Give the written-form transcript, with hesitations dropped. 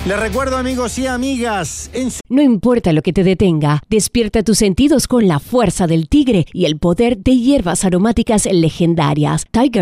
Les recuerdo, amigos y amigas, No importa lo que te detenga, despierta tus sentidos con la fuerza del tigre y el poder de hierbas aromáticas legendarias. Tiger